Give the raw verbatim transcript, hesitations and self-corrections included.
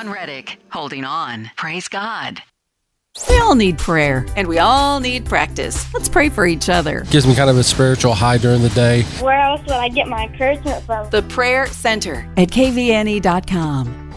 John Reddick, holding on. Praise God. We all need prayer, and we all need practice. Let's pray for each other. Gives me kind of a spiritual high during the day. Where else would I get my encouragement from? The Prayer Center at K V N E dot com.